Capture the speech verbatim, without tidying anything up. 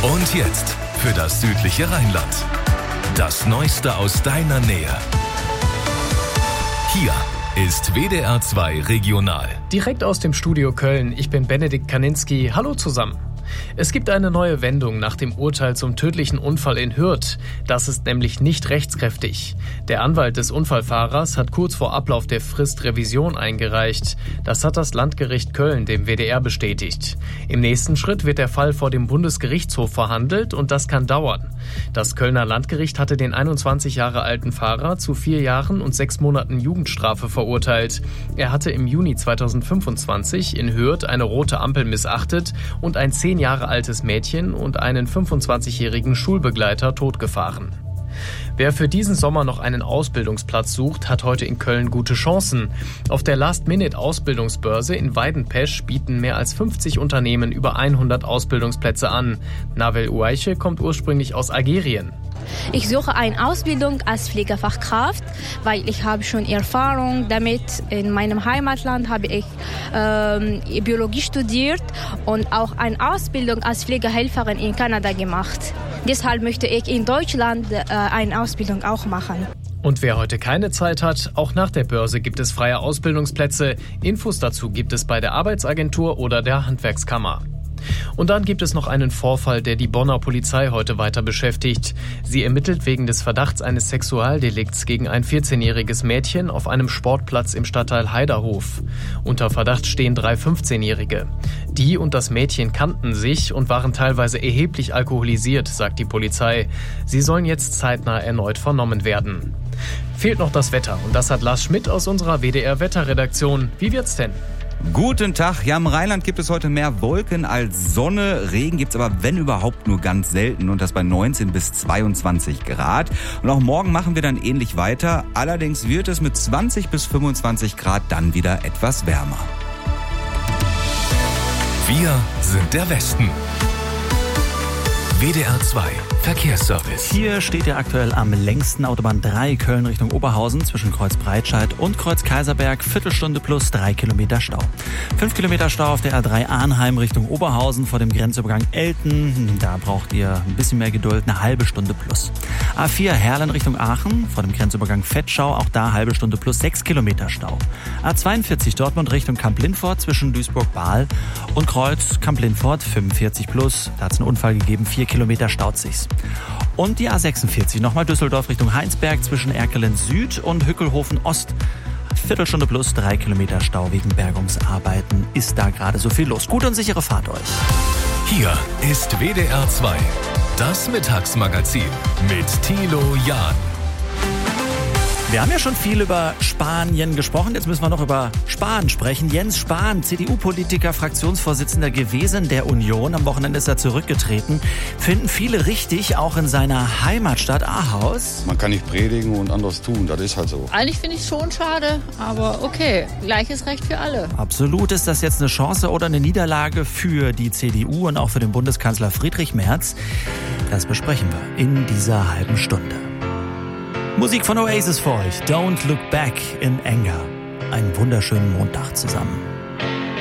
Und jetzt für das südliche Rheinland. Das Neueste aus deiner Nähe. Hier ist W D R zwei Regional. Direkt aus dem Studio Köln. Ich bin Benedikt Kaninski. Hallo zusammen. Es gibt eine neue Wendung nach dem Urteil zum tödlichen Unfall in Hürth. Das ist nämlich nicht rechtskräftig. Der Anwalt des Unfallfahrers hat kurz vor Ablauf der Frist Revision eingereicht. Das hat das Landgericht Köln dem W D R bestätigt. Im nächsten Schritt wird der Fall vor dem Bundesgerichtshof verhandelt und das kann dauern. Das Kölner Landgericht hatte den einundzwanzig Jahre alten Fahrer zu vier Jahren und sechs Monaten Jugendstrafe verurteilt. Er hatte im Juni zweitausendfünfundzwanzig in Hürth eine rote Ampel missachtet und ein zehn Jahre altes Mädchen und einen fünfundzwanzigjährigen Schulbegleiter totgefahren. Wer für diesen Sommer noch einen Ausbildungsplatz sucht, hat heute in Köln gute Chancen. Auf der Last-Minute-Ausbildungsbörse in Weidenpesch bieten mehr als fünfzig Unternehmen über hundert Ausbildungsplätze an. Navel Uaiche kommt ursprünglich aus Algerien. Ich suche eine Ausbildung als Pflegefachkraft, weil ich habe schon Erfahrung damit. In meinem Heimatland habe ich ähm, Biologie studiert und auch eine Ausbildung als Pflegehelferin in Kanada gemacht. Deshalb möchte ich in Deutschland äh, eine Ausbildung auch machen. Und wer heute keine Zeit hat, auch nach der Börse gibt es freie Ausbildungsplätze. Infos dazu gibt es bei der Arbeitsagentur oder der Handwerkskammer. Und dann gibt es noch einen Vorfall, der die Bonner Polizei heute weiter beschäftigt. Sie ermittelt wegen des Verdachts eines Sexualdelikts gegen ein vierzehnjähriges Mädchen auf einem Sportplatz im Stadtteil Heiderhof. Unter Verdacht stehen drei fünfzehnjährige. Die und das Mädchen kannten sich und waren teilweise erheblich alkoholisiert, sagt die Polizei. Sie sollen jetzt zeitnah erneut vernommen werden. Fehlt noch das Wetter und das hat Lars Schmidt aus unserer W D R-Wetterredaktion. Wie wird's denn? Guten Tag. Ja, im Rheinland gibt es heute mehr Wolken als Sonne. Regen gibt's aber, wenn überhaupt, nur ganz selten. Und das bei neunzehn bis zweiundzwanzig Grad. Und auch morgen machen wir dann ähnlich weiter. Allerdings wird es mit zwanzig bis fünfundzwanzig Grad dann wieder etwas wärmer. Wir sind der Westen. W D R zwei Verkehrsservice. Hier steht ihr aktuell am längsten Autobahn drei Köln Richtung Oberhausen zwischen Kreuz Breitscheid und Kreuz Kaiserberg. Viertelstunde plus drei Kilometer Stau. Fünf Kilometer Stau auf der R drei Arnheim Richtung Oberhausen vor dem Grenzübergang Elten. Da braucht ihr ein bisschen mehr Geduld, eine halbe Stunde plus. A vier Herlen Richtung Aachen vor dem Grenzübergang Vetschau. Auch da halbe Stunde plus sechs Kilometer Stau. A zweiundvierzig Dortmund Richtung Kamp-Lindfort zwischen Duisburg-Bahl und Kreuz Kamp-Lindfort fünfundvierzig plus. Da hat es einen Unfall gegeben, vier Kilometer staut sich's. Und die A sechsundvierzig, nochmal Düsseldorf Richtung Heinsberg zwischen Erkelen Süd und Hückelhofen Ost. Viertelstunde plus drei Kilometer Stau wegen Bergungsarbeiten. Ist da gerade so viel los. Gute und sichere Fahrt euch. Hier ist W D R zwei, das Mittagsmagazin mit Thilo Jahn. Wir haben ja schon viel über Spanien gesprochen, jetzt müssen wir noch über Spahn sprechen. Jens Spahn, C D U-Politiker, Fraktionsvorsitzender gewesen der Union. Am Wochenende ist er zurückgetreten. Finden viele richtig, auch in seiner Heimatstadt Ahaus. Man kann nicht predigen und anderes tun, das ist halt so. Eigentlich finde ich es schon schade, aber okay, gleiches Recht für alle. Absolut. Ist das jetzt eine Chance oder eine Niederlage für die C D U und auch für den Bundeskanzler Friedrich Merz? Das besprechen wir in dieser halben Stunde. Musik von Oasis für euch. Don't Look Back in Anger. Einen wunderschönen Montag zusammen.